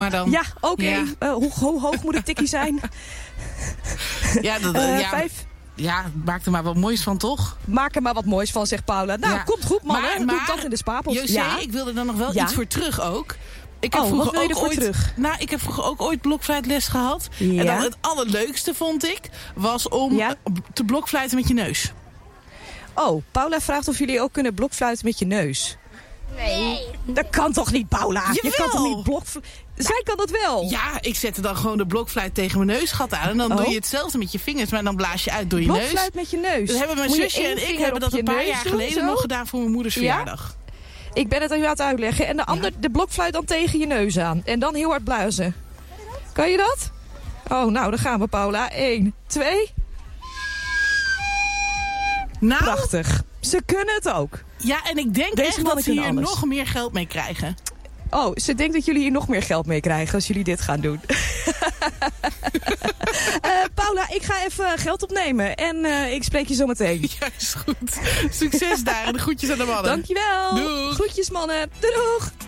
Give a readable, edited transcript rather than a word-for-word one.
Maar dan, Ja, oké. Ja. Hoe hoog moet het tikkie zijn? Ja, 5. Ja, maak er maar wat moois van, toch? Maak er maar wat moois van, zegt Paula. Nou, Ja. komt goed, mannen. Maar Komt dat in de spapels. José, Ja. ik wilde er nog wel iets voor terug ook. Ik heb wat wil je ervoor terug? Nou, ik heb vroeger ook ooit blokfluitles gehad. Ja. En dan het allerleukste vond ik, was om te blokfluiten met je neus. Oh, Paula vraagt of jullie ook kunnen blokfluiten met je neus. Nee. Dat kan toch niet, Paula? Je Jawel. kan toch niet blokfluiten? Zij kan dat wel. Ja, ik zette dan gewoon de blokfluit tegen mijn neusgat aan. En dan doe je hetzelfde met je vingers, maar dan blaas je uit door je neus. Blokfluit met je neus. Dat hebben mijn Moet je zusje één en ik vinger hebben op dat je een paar neus jaar doen, geleden zo? nog gedaan voor mijn moeders verjaardag. Ik ben het aan u aan het uitleggen. En de blokfluit dan tegen je neus aan. En dan heel hard blazen. Kan je dat? Oh, nou, dan gaan we, Paula. 1, 2. Nou, Prachtig. Ze kunnen het ook. ja, en ik denk Deze echt dat mannen ze kunnen hier alles. nog meer geld mee krijgen. Oh, ze denkt dat jullie hier nog meer geld mee krijgen als jullie dit gaan doen. Paula, ik ga even geld opnemen. En ik spreek je zo meteen. Ja, is goed. Succes daar en de groetjes aan de mannen. Dankjewel. Doeg. Groetjes, mannen. Doeg.